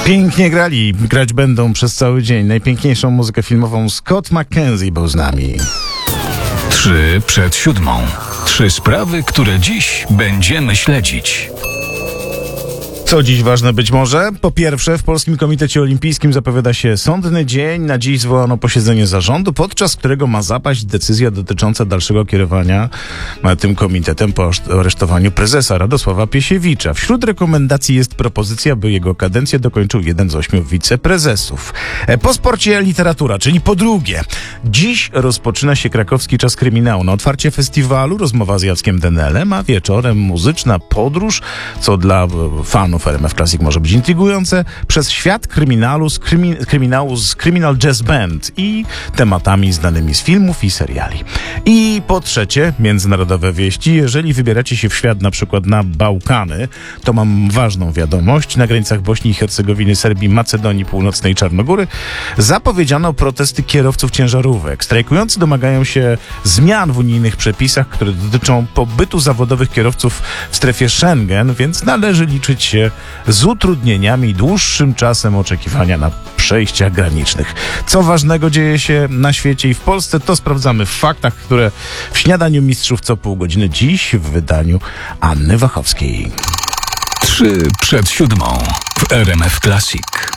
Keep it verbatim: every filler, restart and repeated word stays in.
Pięknie grali, grać będą przez cały dzień. Najpiękniejszą muzykę filmową Scott McKenzie był z nami. Trzy przed siódmą. Trzy sprawy, które dziś będziemy śledzić. Co dziś ważne być może? Po pierwsze, w Polskim Komitecie Olimpijskim zapowiada się sądny dzień. Na dziś zwołano posiedzenie zarządu, podczas którego ma zapaść decyzja dotycząca dalszego kierowania tym komitetem po aresztowaniu prezesa Radosława Piesiewicza. Wśród rekomendacji jest propozycja, by jego kadencję dokończył jeden z ośmiu wiceprezesów. Po sporcie literatura, czyli po drugie. Dziś rozpoczyna się krakowski Czas Kryminału. Na otwarcie festiwalu rozmowa z Jackiem Denelem, a wieczorem muzyczna podróż, co dla fanów R M F Classic może być intrygujące, przez świat kryminalu z krymi- kryminału z Criminal Jazz Band i tematami znanymi z filmów i seriali. I po trzecie, międzynarodowe wieści. Jeżeli wybieracie się w świat na przykład na Bałkany, to mam ważną wiadomość. Na granicach Bośni i Hercegowiny, Serbii, Macedonii Północnej i Czarnogóry zapowiedziano protesty kierowców ciężarówek. Strajkujący domagają się zmian w unijnych przepisach, które dotyczą pobytu zawodowych kierowców w strefie Schengen, więc należy liczyć się z utrudnieniami i dłuższym czasem oczekiwania na przejściach granicznych. Co ważnego dzieje się na świecie i w Polsce, to sprawdzamy w faktach, które w Śniadaniu Mistrzów co pół godziny dziś w wydaniu Anny Wachowskiej. Trzy przed siódmą w R M F Classic.